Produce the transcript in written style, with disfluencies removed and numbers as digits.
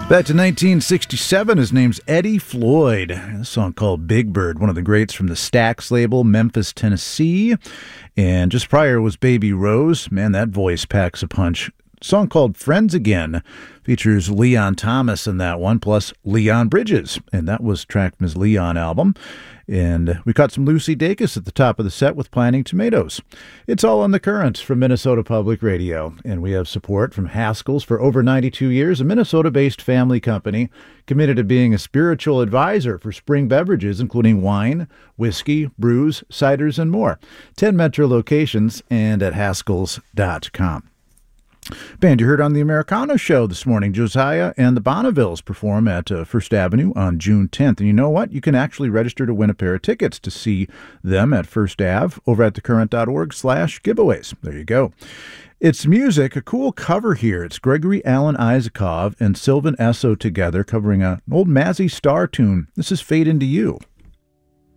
Back to 1967, his name's Eddie Floyd. A song called Big Bird, one of the greats from the Stax label, Memphis, Tennessee. And just prior was Baby Rose. Man, that voice packs a punch. A song called Friends Again features Leon Thomas in that one, plus Leon Bridges. And that was tracked from his Leon album. And we caught some Lucy Dacus at the top of the set with Planting Tomatoes. It's all on the current from Minnesota Public Radio. And we have support from Haskell's for over 92 years, a Minnesota-based family company committed to being a spiritual advisor for spring beverages, including wine, whiskey, brews, ciders, and more. 10 metro locations and at Haskells.com. Band you heard on the Americana show this morning, Josiah and the Bonnevilles perform at First Avenue on June 10th. And you know what? You can actually register to win a pair of tickets to see them at First Ave over at thecurrent.org/giveaways. There you go. It's music, a cool cover here. It's Gregory Alan Isakov and Sylvan Esso together covering an old Mazzy Star tune. This is Fade Into You.